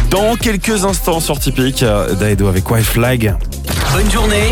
Dans quelques instants sur Typique, Daedo avec White Flag. Bonne journée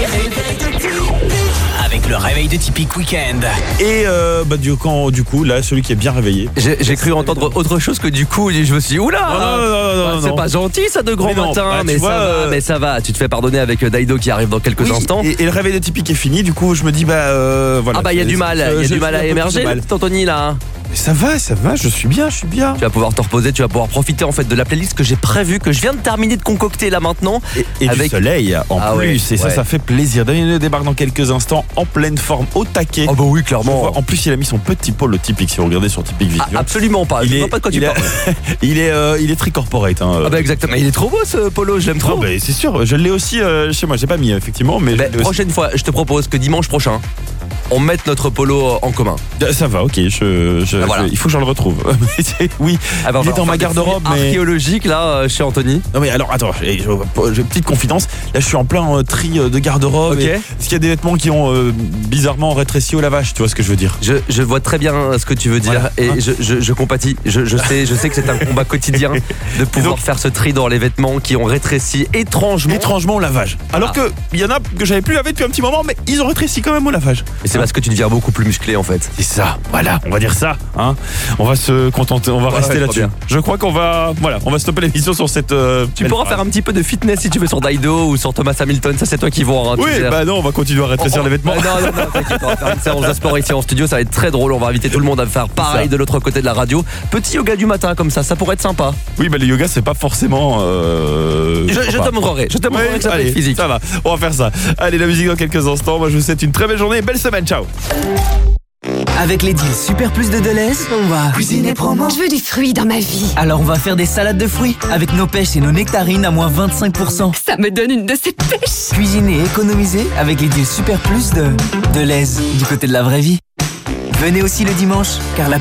avec le réveil de Typique Week-end. Et du coup, là, celui qui est bien réveillé. J'ai cru entendre autre chose que du coup, je me suis dit, oula, non, c'est pas gentil ça de grand matin, mais ça va, tu te fais pardonner avec Daedo qui arrive dans quelques instants. Et le réveil de Typique est fini, du coup, je me dis, voilà. Ah bah, il y a du mal à émerger, Anthony, là. Mais ça va, je suis bien. Tu vas pouvoir te reposer, tu vas pouvoir profiter en fait de la playlist que j'ai prévue, que je viens de terminer de concocter là maintenant. Et avec du soleil en plus, et ça fait plaisir. Daniel débarque dans quelques instants en pleine forme, au taquet. Ah bah oui, clairement. En plus, il a mis son petit polo typique, si vous regardez sur Typique Vision. Absolument pas, je vois pas de quoi tu parles. Il est très corporate. Ah bah exactement, il est trop beau ce polo, je l'aime trop. Bah, c'est sûr, je l'ai aussi chez moi, j'ai pas mis effectivement. Mais prochaine fois, je te propose que dimanche prochain, on mette notre polo en commun. Ça va, ok, il faut que je le retrouve. Oui, il est dans ma garde-robe. Archéologique là, chez Anthony. Non mais alors, attends, j'ai une petite confidence. Là, je suis en plein tri de garde-robe. Okay. Est-ce qu'il y a des vêtements qui ont bizarrement rétréci au lavage? Tu vois ce que je veux dire? Je vois très bien ce que tu veux dire, et je compatis. Je sais que c'est un combat quotidien de pouvoir faire ce tri dans les vêtements qui ont rétréci étrangement au lavage. Alors que il y en a que j'avais plus lavé depuis un petit moment, mais ils ont rétréci quand même au lavage. Et c'est parce que tu deviens beaucoup plus musclé en fait. C'est ça, voilà, on va dire ça. On va se contenter, on va rester là-dessus. Je crois qu'on va stopper l'émission sur cette. Tu pourras faire un petit peu de fitness si tu veux sur Daedo ou sur Thomas Hamilton, ça c'est toi qui vois. Oui, non, on va continuer à rétrécir les vêtements. Non, t'inquiète, on va faire une séance de sport ici en studio, ça va être très drôle, on va inviter tout le monde à faire pareil de l'autre côté de la radio. Petit yoga du matin comme ça pourrait être sympa. Oui, mais les yogas c'est pas forcément. Je te montrerai que ça peut être physique. Ça va, on va faire ça. Allez, la musique dans quelques instants. Moi je vous souhaite une très belle journée et belle semaine, ciao. Avec les deals Super Plus de Deleuze, on va cuisiner promo. Je veux du fruit dans ma vie. Alors on va faire des salades de fruits avec nos pêches et nos nectarines à moins 25%. Ça me donne une de ces pêches. Cuisiner et économiser avec les deals Super Plus de Deleuze, du côté de la vraie vie. Venez aussi le dimanche, car la